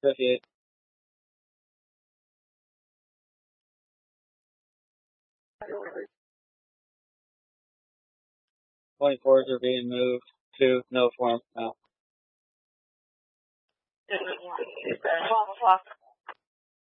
58. 24s are being moved to no form now. 12 o'clock.